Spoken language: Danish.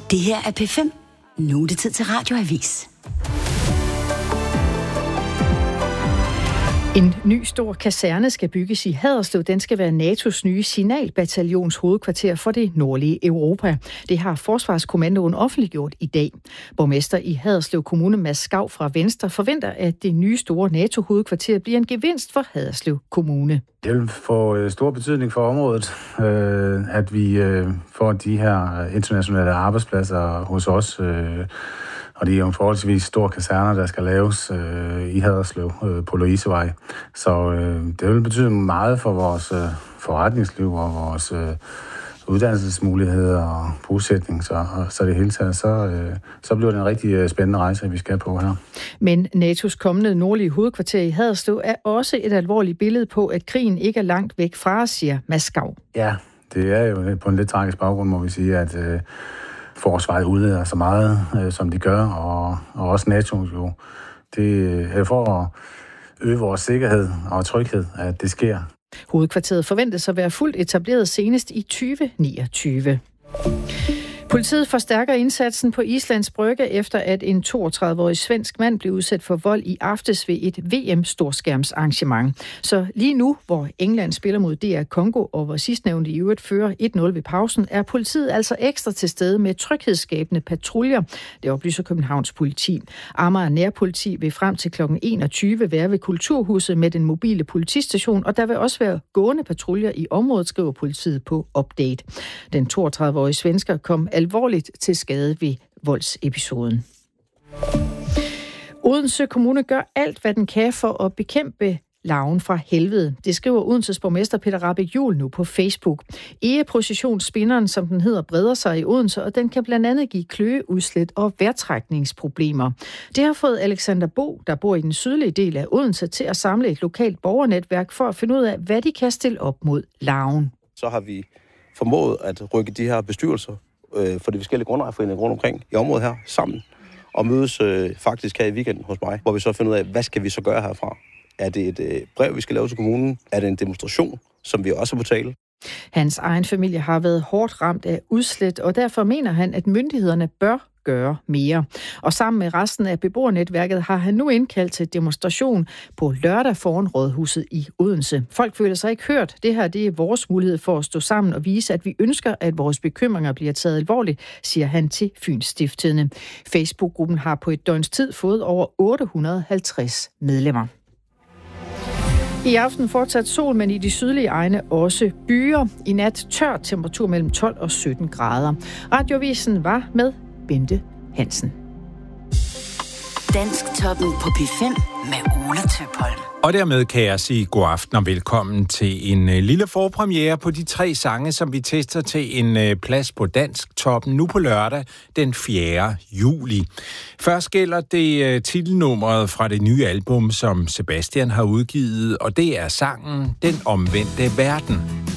Det her er P5. Nu er det tid til Radioavis. En ny stor kaserne skal bygges i Haderslev. Den skal være NATO's nye signalbataljons hovedkvarter for det nordlige Europa. Det har Forsvarskommandoen offentliggjort i dag. Borgmester i Haderslev Kommune, Mads Skau fra Venstre, forventer, at det nye store NATO-hovedkvarter bliver en gevinst for Haderslev Kommune. Det vil få stor betydning for området, at vi får de her internationale arbejdspladser hos os. Og det er jo en forholdsvis stor kaserne, der skal laves i Haderslev på Louisevej. Så det vil betyde meget for vores forretningsliv og vores uddannelsesmuligheder og bosætning. Så det hele taget, så bliver det en rigtig spændende rejse, vi skal på her. Men NATO's kommende nordlige hovedkvarter i Haderslev er også et alvorligt billede på, at krigen ikke er langt væk fra os, siger Mads Skau. Ja, det er jo på en lidt tragisk baggrund, må vi sige, at forsvaret udleder så meget, som de gør, og også NATO jo. Det er for at øge vores sikkerhed og tryghed, at det sker. Hovedkvarteret forventes at være fuldt etableret senest i 2029. Politiet forstærker indsatsen på Islands Brygge, efter at en 32-årig svensk mand blev udsat for vold i aftes ved et VM-storskærmsarrangement. Så lige nu, hvor England spiller mod DR Congo, og hvor sidstnævnte i øvrigt fører 1-0 ved pausen, er politiet altså ekstra til stede med tryghedsskabende patruljer. Det oplyser Københavns politi. Amager Nærpoliti vil frem til kl. 21 være ved Kulturhuset med den mobile politistation, og der vil også være gående patruljer i området, skriver politiet på Update. Den 32-årige svensker kom alvorligt til skade ved voldsepisoden. Odense Kommune gør alt, hvad den kan for at bekæmpe larven fra helvede. Det skriver Odenses borgmester Peter Rahbek Juhl nu på Facebook. Egeprocessionsspinderen, som den hedder, breder sig i Odense, og den kan blandt andet give kløeudslæt og vejrtrækningsproblemer. Det har fået Alexander Bo, der bor i den sydlige del af Odense, til at samle et lokalt borgernetværk for at finde ud af, hvad de kan stille op mod larven. Så har vi formået at rykke de her bestyrelser for de forskellige grundejerforeninger rundt omkring i området her sammen, og mødes faktisk her i weekenden hos mig, hvor vi så finder ud af, hvad skal vi så gøre herfra? Er det et brev, vi skal lave til kommunen? Er det en demonstration, som vi også har på tale? Hans egen familie har været hårdt ramt af udslæt, og derfor mener han, at myndighederne bør gøre mere. Og sammen med resten af beboernetværket har han nu indkaldt til demonstration på lørdag foran Rådhuset i Odense. Folk føler sig ikke hørt. Det her, det er vores mulighed for at stå sammen og vise, at vi ønsker, at vores bekymringer bliver taget alvorligt, siger han til Fyns Stiftstidende. Facebook-gruppen har på et døgns tid fået over 850 medlemmer. I aften fortsat sol, men i de sydlige egne også byer. I nat tør temperatur mellem 12 og 17 grader. Radioavisen var med Bente Hansen. Dansktoppen på P5 med Ole Tøpholm. Og dermed kan jeg sige god aften og velkommen til en lille forpremiere på de 3 sange, som vi tester til en plads på Dansktoppen nu på lørdag den 4. juli. Først gælder det titelnummeret fra det nye album, som Sebastian har udgivet, og det er sangen Den Omvendte Verden.